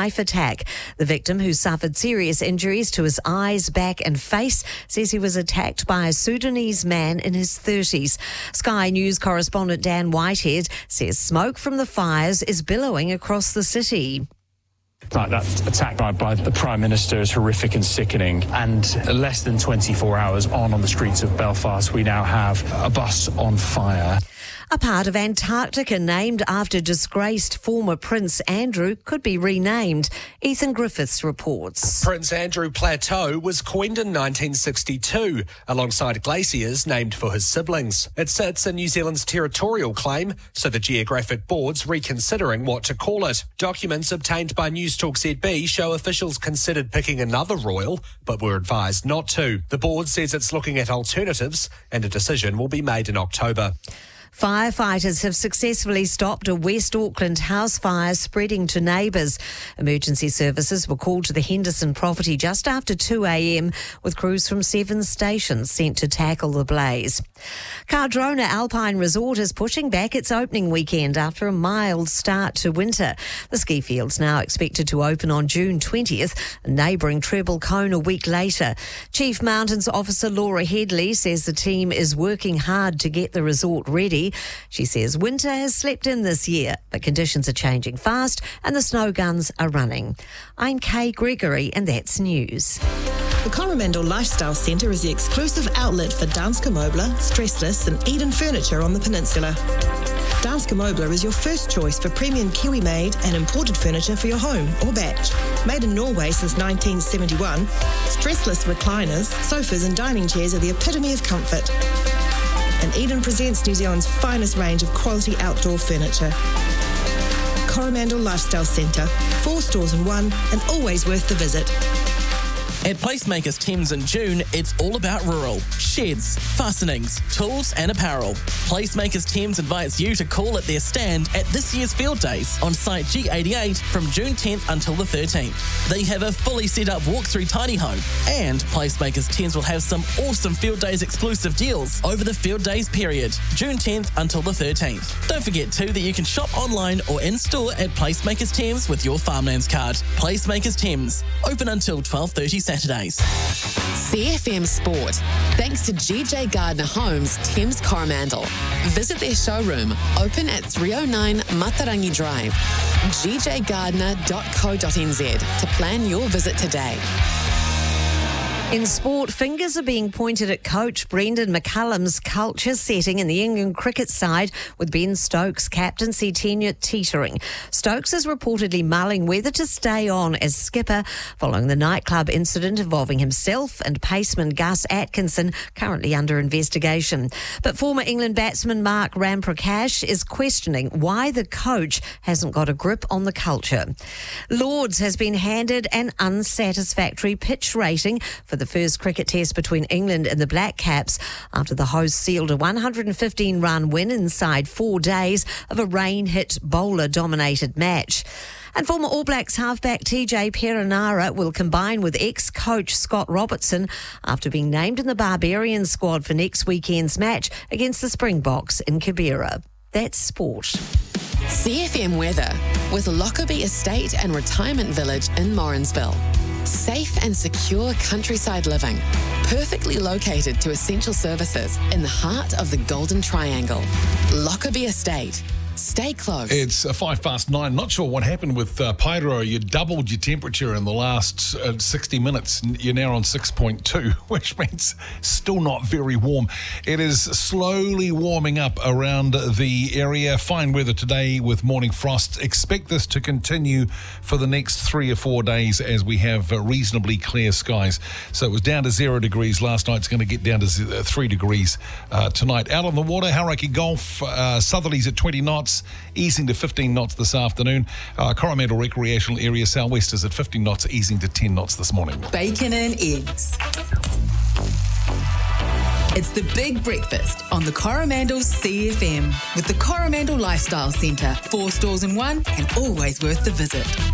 knife attack. The victim, who suffered serious injuries to his eyes, back and face, says he was attacked by a Sudanese man in his 30s. Sky News correspondent Dan Whitehead says smoke from the fires is billowing across the city. That attack by the Prime Minister is horrific and sickening. And less than 24 hours on the streets of Belfast, we now have a bus on fire. A part of Antarctica named after disgraced former Prince Andrew could be renamed. Ethan Griffiths reports. Prince Andrew Plateau was coined in 1962, alongside glaciers named for his siblings. It sits in New Zealand's territorial claim, so the Geographic Board's reconsidering what to call it. Documents obtained by Newstalk ZB show officials considered picking another royal, but were advised not to. The board says it's looking at alternatives, and a decision will be made in October. Firefighters have successfully stopped a West Auckland house fire spreading to neighbours. Emergency services were called to the Henderson property just after 2 a.m, with crews from 7 stations sent to tackle the blaze. Cardrona Alpine Resort is pushing back its opening weekend after a mild start to winter. The ski field's now expected to open on June 20th, neighbouring Treble Cone a week later. Chief Mountains Officer Laura Headley says the team is working hard to get the resort ready. She says winter has slept in this year, but conditions are changing fast and the snow guns are running. I'm Kay Gregory and that's news. The Coromandel Lifestyle Centre is the exclusive outlet for Danske Møbler, Stressless and Eden Furniture on the peninsula. Danske Møbler is your first choice for premium Kiwi-made and imported furniture for your home or batch. Made in Norway since 1971, stressless recliners, sofas and dining chairs are the epitome of comfort. And Eden presents New Zealand's finest range of quality outdoor furniture. Coromandel Lifestyle Centre, 4 stores in one and always worth the visit. At Placemakers Thames in June, it's all about rural. Sheds, fastenings, tools and apparel. Placemakers Thames invites you to call at their stand at this year's Field Days on site G88 from June 10th until the 13th. They have a fully set up walk-through tiny home, and Placemakers Thames will have some awesome Field Days exclusive deals over the Field Days period, June 10th until the 13th. Don't forget too that you can shop online or in-store at Placemakers Thames with your Farmlands card. Placemakers Thames, open until 12:30 Saturdays. CFM Sport. Thanks to GJ Gardner Homes, Thames Coromandel. Visit their showroom, open at 309 Matarangi Drive. gjgardner.co.nz to plan your visit today. In sport, fingers are being pointed at coach Brendan McCullum's culture setting in the England cricket side, with Ben Stokes' captaincy tenure teetering. Stokes is reportedly mulling whether to stay on as skipper following the nightclub incident involving himself and paceman Gus Atkinson, currently under investigation. But former England batsman Mark Ramprakash is questioning why the coach hasn't got a grip on the culture. Lords has been handed an unsatisfactory pitch rating for the first cricket test between England and the Black Caps after the hosts sealed a 115-run win inside 4 days of a rain-hit, bowler-dominated match. And former All Blacks halfback TJ Perenara will combine with ex-coach Scott Robertson after being named in the Barbarian squad for next weekend's match against the Springboks in Canberra. That's sport. CFM weather with Lockerbie Estate and Retirement Village in Morrinsville. Safe and secure countryside living, perfectly located to essential services in the heart of the Golden Triangle. Lockerbie Estate. Stay close. It's 9:05. Not sure what happened with Pyro. You doubled your temperature in the last 60 minutes. You're now on 6.2, which means still not very warm. It is slowly warming up around the area. Fine weather today with morning frost. Expect this to continue for the next 3 or 4 days as we have reasonably clear skies. So it was down to 0 degrees last night. It's going to get down to 3 degrees tonight. Out on the water, Hauraki Gulf, southerlies at 20 knots. Easing to 15 knots this afternoon. Coromandel Recreational Area southwesters at 15 knots, easing to 10 knots this morning. Bacon and eggs. It's the big breakfast on the Coromandel CFM with the Coromandel Lifestyle Centre. 4 stores in one and always worth the visit.